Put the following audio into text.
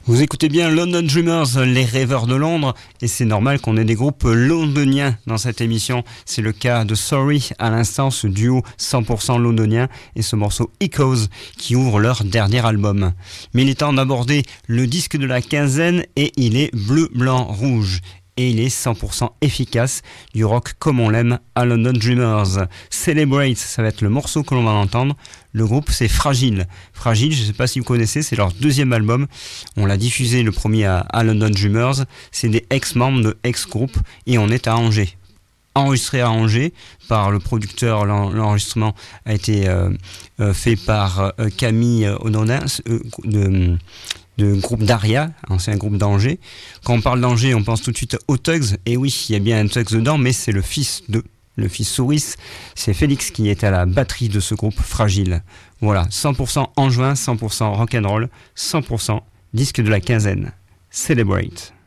Vous écoutez bien London Dreamers, les rêveurs de Londres, et c'est normal qu'on ait des groupes londoniens dans cette émission. C'est le cas de Sorry, à l'instant, ce duo 100% londonien, et ce morceau Echoes qui ouvre leur dernier album. Mais il est temps d'aborder le disque de la quinzaine, et il est bleu, blanc, rouge. Et il est 100% efficace, du rock comme on l'aime à London Dreamers. Celebrate, ça va être le morceau que l'on va entendre. Le groupe, c'est Fragile. Fragile, je ne sais pas si vous connaissez, c'est leur deuxième album. On l'a diffusé le premier à London Dreamers. C'est des ex-membres de ex-groupes et on est à Angers. Enregistré à Angers par le producteur, l'enregistrement a été fait par Camille Ononin de groupe Daria, ancien groupe d'Angers. Quand on parle d'Angers, on pense tout de suite aux Tugs, et oui, il y a bien un Tugs dedans, mais c'est le fils Souris, c'est Félix qui est à la batterie de ce groupe Fragile. Voilà, 100% Angevin, 100% rock'n'roll, 100% disque de la quinzaine. Celebrate.